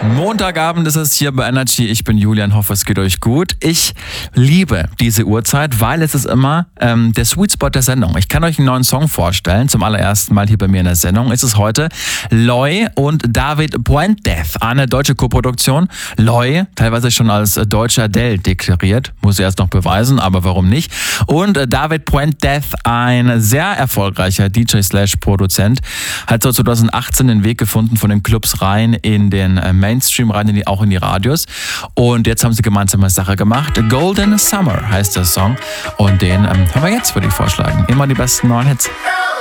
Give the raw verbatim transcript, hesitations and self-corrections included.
Montagabend ist es hier bei Energy. Ich bin Julian, hoffe es geht euch gut. Ich liebe diese Uhrzeit, weil es ist immer ähm, der Sweet Spot der Sendung. Ich kann euch einen neuen Song vorstellen. Zum allerersten Mal hier bei mir in der Sendung ist es heute Loy und David Puentes, eine deutsche Koproduktion. Loy, teilweise schon als deutscher Adele deklariert, muss er erst noch beweisen, aber warum nicht? Und David Puentes, ein sehr erfolgreicher D J slash Produzent, hat so zwanzig achtzehn den Weg gefunden von den Clubs rein in den Mainstream, rein in die, auch in die Radios. Und jetzt haben sie gemeinsam eine Sache gemacht. Golden Summer heißt der Song. Und den ähm, hören wir jetzt, würde ich vorschlagen. Immer die besten neuen Hits.